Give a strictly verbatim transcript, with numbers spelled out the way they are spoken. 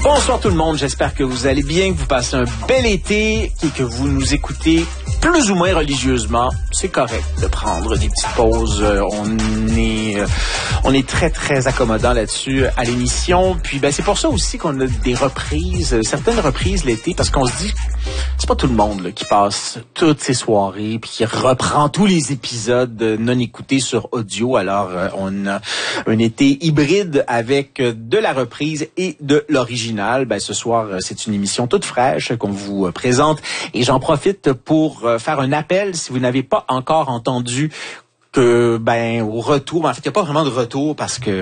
Bonsoir tout le monde, j'espère que vous allez bien, que vous passez un bel été et que vous nous écoutez plus ou moins religieusement. C'est correct de prendre des petites pauses. On est, on est très, très accommodant là-dessus à l'émission. Puis ben, c'est pour ça aussi qu'on a des reprises, certaines reprises l'été, parce qu'on se dit, c'est pas tout le monde là, qui passe toutes ses soirées puis qui reprend tous les épisodes non écoutés sur audio. Alors, on a un été hybride avec de la reprise et de l'original. Ben, ce soir, c'est une émission toute fraîche qu'on vous présente et j'en profite pour faire un appel si vous n'avez pas encore entendu que, ben, au retour, en fait, il n'y a pas vraiment de retour parce que